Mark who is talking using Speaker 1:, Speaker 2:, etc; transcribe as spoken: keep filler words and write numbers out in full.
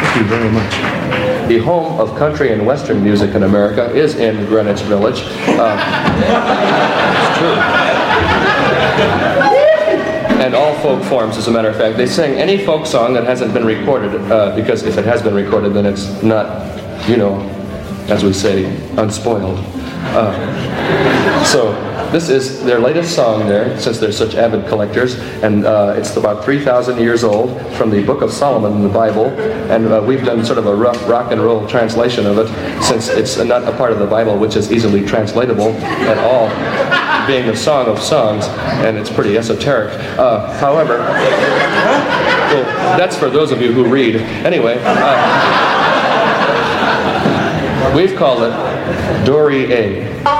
Speaker 1: Thank you very much. The home of country and western music in America is in Greenwich Village. Uh, it's true. And all folk forms, as a matter of fact. They sing any folk song that hasn't been recorded, uh, because if it has been recorded, then it's not, you know, as we say, unspoiled. Uh, so this is their latest song there, since they're such avid collectors, and uh, it's about three thousand years old, from the Book of Solomon in the Bible, and uh, we've done sort of a rough rock and roll translation of it, since it's not a part of the Bible which is easily translatable at all, being the Song of Songs, and it's pretty esoteric. Uh, however, well, that's for those of you who read. Anyway, uh, we've called it Dori-A.